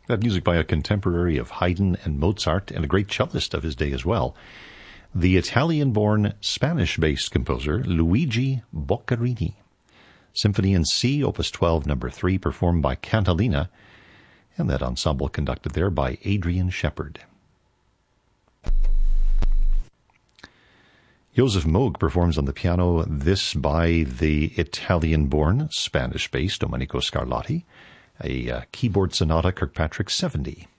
That music by a contemporary of Haydn and Mozart and a great cellist of his day as well. The Italian-born Spanish-based composer Luigi Boccherini. Symphony in C, Opus 12, No. 3, performed by Cantalina, and that ensemble conducted there by Adrian Shepard. Joseph Moog performs on the piano, this by the Italian-born, Spanish-based Domenico Scarlatti, a keyboard sonata Kirkpatrick 70.